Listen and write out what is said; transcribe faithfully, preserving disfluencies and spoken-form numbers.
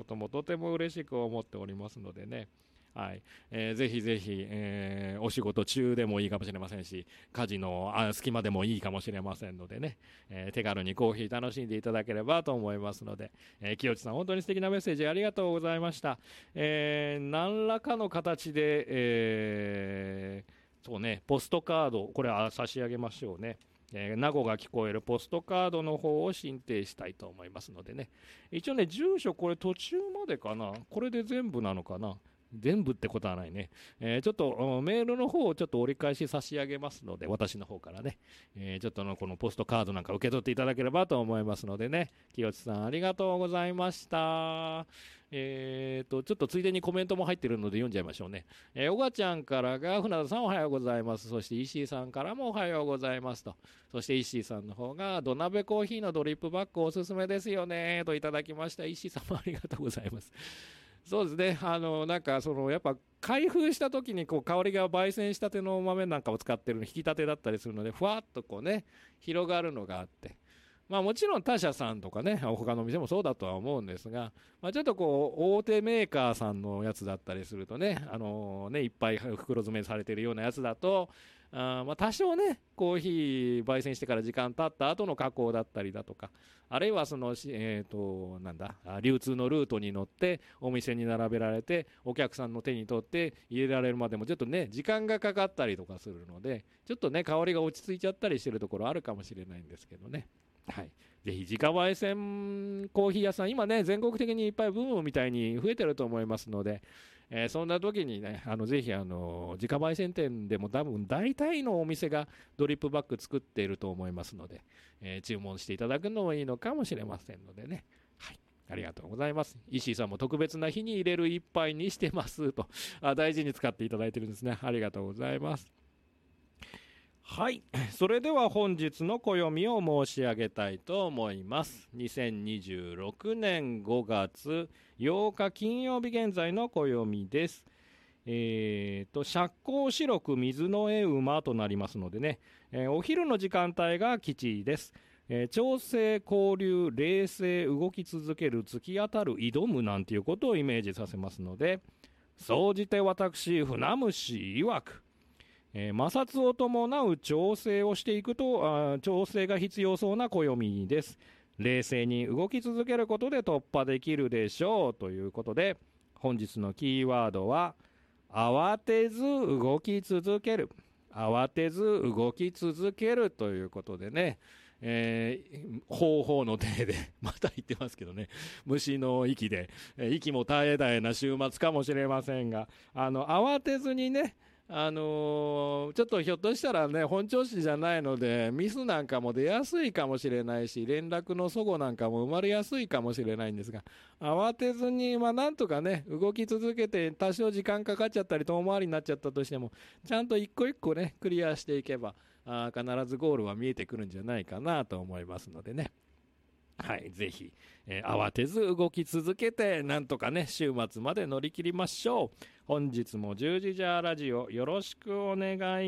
こともとても嬉しく思っておりますのでね。はい、えー、ぜひぜひ、えー、お仕事中でもいいかもしれませんし、家事のあ隙間でもいいかもしれませんのでね、えー、手軽にコーヒー楽しんでいただければと思いますので、えー、清地さん本当に素敵なメッセージありがとうございました。えー、何らかの形で、えー、そうね、ポストカード、これは差し上げましょうね。えー、名護が聞こえるポストカードの方を申請したいと思いますのでね。一応ね、住所これ途中までかな、これで全部なのかな、全部ってことはないね。えー、ちょっとメールの方をちょっと折り返し差し上げますので、私の方からね、えー、ちょっとのこのポストカードなんか受け取っていただければと思いますのでね、清地さんありがとうございました。えーと、ちょっとついでにコメントも入ってるので読んじゃいましょうね。えー、おがちゃんからが、船田さんおはようございます。そして石井さんからもおはようございますと。そして石井さんの方が、土鍋コーヒーのドリップバッグおすすめですよねといただきました。石井さんもありがとうございます。そうですね、あのなんかそのやっぱ開封した時にこう香りが焙煎したての豆なんかを使ってるの引き立てだったりするので、ふわっとこうね広がるのがあって、まあもちろん他社さんとかね他の店もそうだとは思うんですが、まあ、ちょっとこう大手メーカーさんのやつだったりするとね、あのねいっぱい袋詰めされてるようなやつだと、あまあ多少ねコーヒー焙煎してから時間経った後の加工だったりだとか、あるいはその、えーと、なんだ流通のルートに乗ってお店に並べられてお客さんの手に取って入れられるまでもちょっとね時間がかかったりとかするので、ちょっとね香りが落ち着いちゃったりしてるところあるかもしれないんですけどね。はい、ぜひ自家焙煎コーヒー屋さん今ね全国的にいっぱいブームみたいに増えてると思いますので、えー、そんな時にねあのぜひあの自家焙煎店でも多分大体のお店がドリップバッグ作っていると思いますので、えー、注文していただくのもいいのかもしれませんのでね。はい、ありがとうございます。石井さんも特別な日に入れる一杯にしてますと、あ大事に使っていただいてるんですね。ありがとうございます。はい、それでは本日の暦を申し上げたいと思います。にせんにじゅうろくねんごがつようか金曜日現在の暦です。えーと釈光白く水の絵馬となりますのでね、えー、お昼の時間帯が吉です。えー、調整、交流、冷静、動き続ける、突き当たる、挑むなんていうことをイメージさせますので、総じて私船虫曰く、えー、摩擦を伴う調整をしていくと、あ調整が必要そうな暦です。冷静に動き続けることで突破できるでしょうということで、本日のキーワードは慌てず動き続ける、慌てず動き続けるということでね、えー、方法の手でまた言ってますけどね、虫の息で、えー、息も絶え絶えな週末かもしれませんが、あの慌てずにね、あのー、ちょっとひょっとしたらね本調子じゃないのでミスなんかも出やすいかもしれないし、連絡の齟齬なんかも生まれやすいかもしれないんですが、慌てずに、まあ、なんとかね動き続けて、多少時間かかっちゃったり遠回りになっちゃったとしてもちゃんと一個一個ねクリアしていけば、あ必ずゴールは見えてくるんじゃないかなと思いますのでね。はい、ぜひ、えー、慌てず動き続けてなんとかね週末まで乗り切りましょう。本日もじゅうじじゃラジオよろしくお願い